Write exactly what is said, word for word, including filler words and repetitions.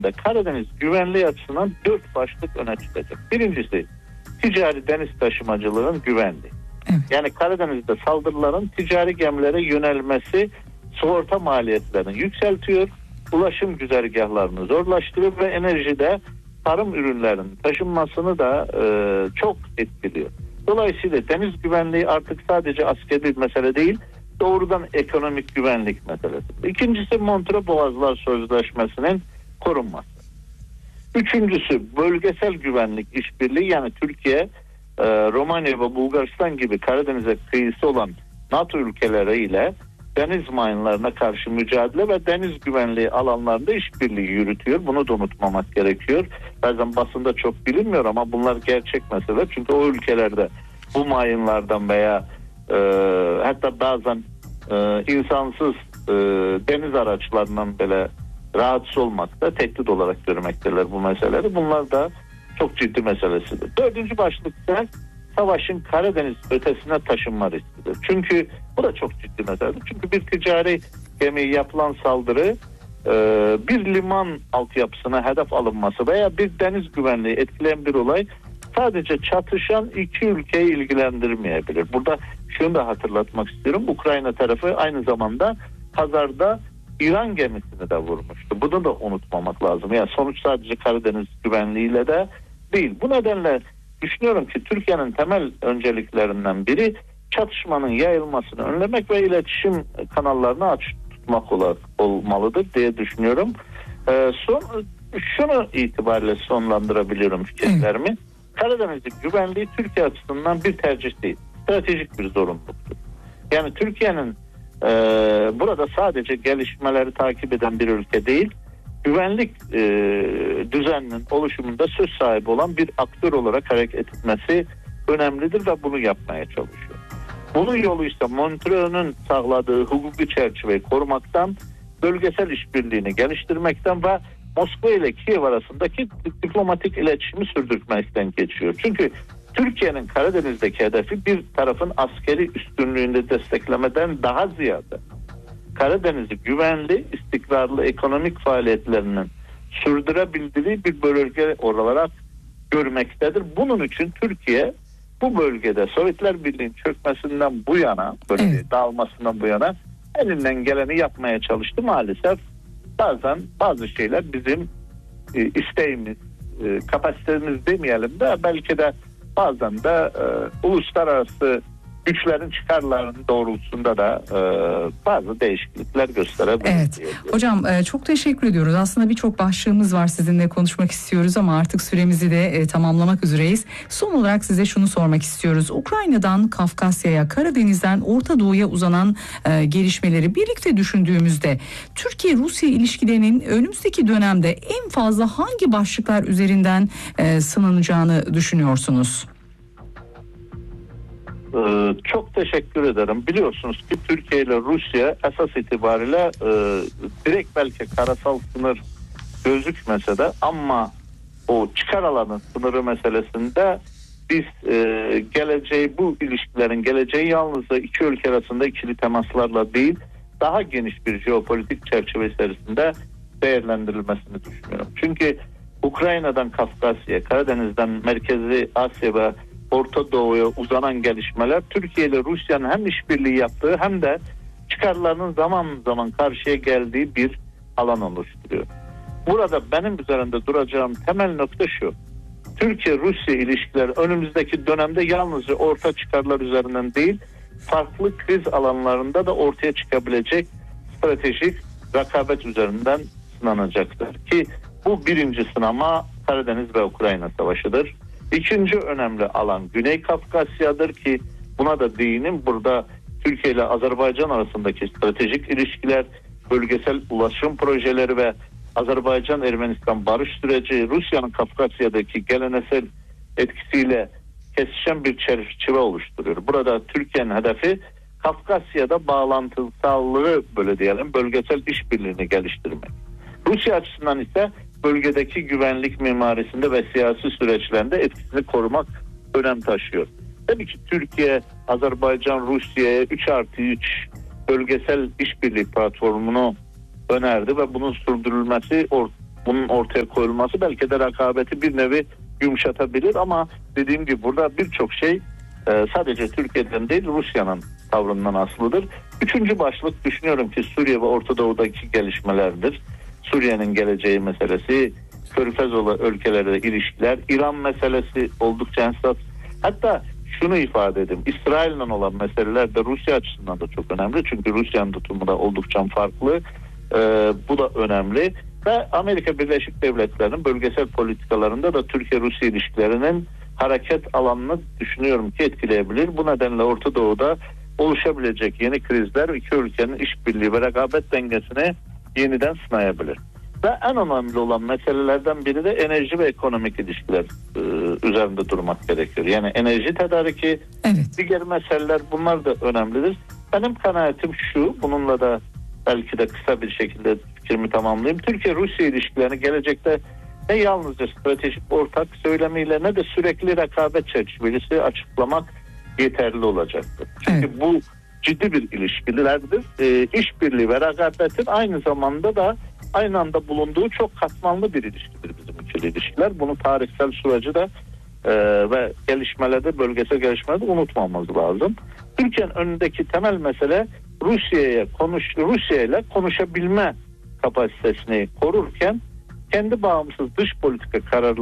içerisinde Karadeniz güvenliği açısından dört başlık öne çıkacak. Birincisi ticari deniz taşımacılığın güvenliği. Evet. Yani Karadeniz'de saldırıların ticari gemilere yönelmesi sigorta maliyetlerini yükseltiyor, ulaşım güzergahlarını zorlaştırıyor ve enerjide tarım ürünlerinin taşınmasını da e, çok etkiliyor. Dolayısıyla deniz güvenliği artık sadece askeri bir mesele değil, doğrudan ekonomik güvenlik meselesi. İkincisi Montreux Boğazlar Sözleşmesi'nin korunması. Üçüncüsü bölgesel güvenlik işbirliği, yani Türkiye, e, Romanya ve Bulgaristan gibi Karadeniz'e kıyısı olan NATO ülkeleriyle deniz mayınlarına karşı mücadele ve deniz güvenliği alanlarında işbirliği yürütüyor. Bunu da unutmamak gerekiyor. Bazen basında çok bilinmiyor ama bunlar gerçek mesele. Çünkü o ülkelerde bu mayınlardan veya e, hatta bazen e, insansız e, deniz araçlarından bile rahatsız olmakta, tehdit olarak görmekteler bu meseleleri. Bunlar da çok ciddi meselesidir. Dördüncü başlıkta savaşın Karadeniz ötesine taşınma riskidir. Çünkü bu da çok ciddi meseledir. Çünkü bir ticari gemiye yapılan saldırı e, bir liman altyapısına hedef alınması veya bir deniz güvenliği etkileyen bir olay sadece çatışan iki ülkeyi ilgilendirmeyebilir. Burada şunu da hatırlatmak istiyorum. Ukrayna tarafı aynı zamanda pazarda İran gemisini de vurmuştu. Bunu da unutmamak lazım. Yani sonuç sadece Karadeniz güvenliğiyle de değil. Bu nedenle düşünüyorum ki Türkiye'nin temel önceliklerinden biri çatışmanın yayılmasını önlemek ve iletişim kanallarını açık tutmak olarak olmalıdır diye düşünüyorum. Ee, son, şunu itibariyle sonlandırabiliyorum fikirlerimi. Evet. Karadeniz'in güvenliği Türkiye açısından bir tercih değil, stratejik bir zorunluluktur. Yani Türkiye'nin e, burada sadece gelişmeleri takip eden bir ülke değil, güvenlik e, düzeninin oluşumunda söz sahibi olan bir aktör olarak hareket etmesi önemlidir ve bunu yapmaya çalışıyor. Bunun yolu ise Montreux'un sağladığı hukuki çerçeveyi korumaktan, bölgesel işbirliğini geliştirmekten ve Moskova ile Kiev arasındaki diplomatik iletişimi sürdürmekten geçiyor. Çünkü Türkiye'nin Karadeniz'deki hedefi bir tarafın askeri üstünlüğünde desteklemeden daha ziyade Karadeniz'i güvenli, istikrarlı ekonomik faaliyetlerinin sürdürebildiği bir bölge olarak görmektedir. Bunun için Türkiye bu bölgede Sovyetler Birliği'nin çökmesinden bu yana, böyle evet. dağılmasından bu yana elinden geleni yapmaya çalıştı. Maalesef bazen bazı şeyler bizim e, isteğimiz, e, kapasitemiz demeyelim de belki de bazen de e, uluslararası güçlerin çıkarlarının doğrultusunda da e, bazı değişiklikler gösterebilir. Evet. Hocam e, çok teşekkür ediyoruz. Aslında birçok başlığımız var, sizinle konuşmak istiyoruz ama artık süremizi de e, tamamlamak üzereyiz. Son olarak size şunu sormak istiyoruz. Ukrayna'dan Kafkasya'ya, Karadeniz'den Orta Doğu'ya uzanan e, gelişmeleri birlikte düşündüğümüzde Türkiye-Rusya ilişkilerinin önümüzdeki dönemde en fazla hangi başlıklar üzerinden e, sınanacağını düşünüyorsunuz? Ee, çok teşekkür ederim. Biliyorsunuz ki Türkiye ile Rusya esas itibariyle e, direkt belki karasal sınır gözükmese de ama o çıkar alanı sınırı meselesinde biz e, geleceği, bu ilişkilerin geleceği yalnızca iki ülke arasında ikili temaslarla değil, daha geniş bir jeopolitik çerçeve içerisinde değerlendirilmesini düşünüyorum. Çünkü Ukrayna'dan Kafkasya, Karadeniz'den Merkezi Asya ve Orta Doğu'ya uzanan gelişmeler Türkiye ile Rusya'nın hem işbirliği yaptığı hem de çıkarlarının zaman zaman karşıya geldiği bir alan oluşturuyor. Burada benim üzerinde duracağım temel nokta şu: Türkiye-Rusya ilişkileri önümüzdeki dönemde yalnızca orta çıkarlar üzerinden değil, farklı kriz alanlarında da ortaya çıkabilecek stratejik rekabet üzerinden sınanacaktır. Ki bu birinci sınama Karadeniz ve Ukrayna Savaşı'dır. İkinci önemli alan Güney Kafkasya'dır ki buna da değinim. Burada Türkiye ile Azerbaycan arasındaki stratejik ilişkiler, bölgesel ulaşım projeleri ve Azerbaycan-Ermenistan barış süreci Rusya'nın Kafkasya'daki geleneksel etkisiyle kesişen bir çerçeve oluşturuyor. Burada Türkiye'nin hedefi Kafkasya'da bağlantısallığı, böyle diyelim, bölgesel işbirliğini geliştirmek. Rusya açısından ise bölgedeki güvenlik mimarisinde ve siyasi süreçlerinde etkisini korumak önem taşıyor. Tabii ki Türkiye, Azerbaycan, Rusya'ya üç artı üç bölgesel işbirliği platformunu önerdi ve bunun sürdürülmesi bunun ortaya koyulması belki de rekabeti bir nevi yumuşatabilir ama dediğim gibi burada birçok şey e, sadece Türkiye'den değil Rusya'nın tavrından asılıdır. Üçüncü başlık düşünüyorum ki Suriye ve Orta Doğu'daki gelişmelerdir. Suriye'nin geleceği meselesi, Körfez ülkelerle ilişkiler, İran meselesi oldukça hassas. Hatta şunu ifade edeyim, İsrail'le olan meseleler de Rusya açısından da çok önemli. Çünkü Rusya'nın tutumu da oldukça farklı. Ee, bu da önemli. Ve Amerika Birleşik Devletleri'nin bölgesel politikalarında da Türkiye-Rusya ilişkilerinin hareket alanını düşünüyorum ki etkileyebilir. Bu nedenle Orta Doğu'da oluşabilecek yeni krizler iki ülkenin işbirliği ve rekabet dengesini yeniden sınayabilir. Ve en önemli olan meselelerden biri de enerji ve ekonomik ilişkiler e, üzerinde durmak gerekiyor. Yani enerji tedariki, evet. diğer meseleler bunlar da önemlidir. Benim kanaatim şu, bununla da belki de kısa bir şekilde fikrimi tamamlayayım. Türkiye-Rusya ilişkilerini gelecekte ne yalnızca stratejik ortak söylemiyle ne de sürekli rekabet çerçevesi açıklamak yeterli olacaktır. Çünkü evet. bu ciddi bir ilişkilerdir. E, işbirliği ve rekabetin aynı zamanda da aynı anda bulunduğu çok katmanlı bir ilişkidir bizim ikili ilişkiler. Bunu tarihsel süreci de e, ve gelişmelerde, bölgesel gelişmelerde unutmamamız lazım. Türkiye'nin önündeki temel mesele Rusya'ya konuş, Rusya ile konuşabilme kapasitesini korurken kendi bağımsız dış politika kararları